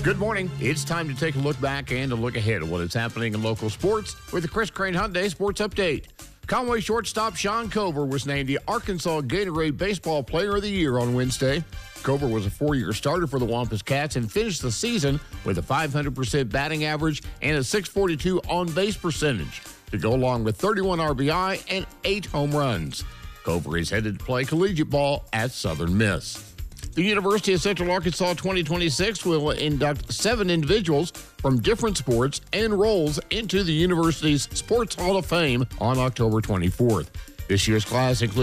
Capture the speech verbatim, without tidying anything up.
Good morning. It's time to take a look back and a look ahead at what is happening in local sports with the Chris Crane Hyundai Sports Update. Conway shortstop Sean Cover was named the Arkansas Gatorade Baseball Player of the Year on Wednesday. Cover was a four-year starter for the Wampus Cats and finished the season with a five hundred percent batting average and a six forty-two on-base percentage to go along with thirty-one R B I and eight home runs. Cover is headed to play collegiate ball at Southern Miss. The University of Central Arkansas twenty twenty-six will induct seven individuals from different sports and roles into the university's Sports Hall of Fame on October twenty-fourth. This year's class includes